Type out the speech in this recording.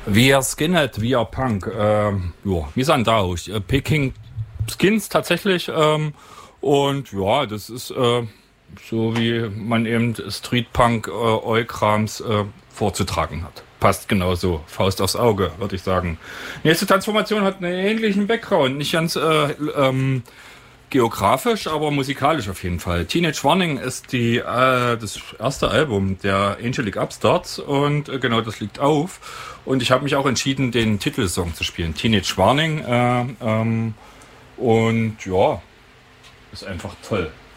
Wir Skinhead, wir Punk, wir sind da auch. Peking Skins tatsächlich, und ja, das ist so wie man eben Streetpunk Eukrams vorzutragen hat. Passt genauso, Faust aufs Auge, würde ich sagen. Nächste Transformation hat einen ähnlichen Background, nicht ganz geografisch, aber musikalisch auf jeden Fall. Teenage Warning ist das erste Album der Angelic Upstarts und genau das liegt auf. Und ich habe mich auch entschieden, den Titelsong zu spielen, Teenage Warning. Und ja, ist einfach toll.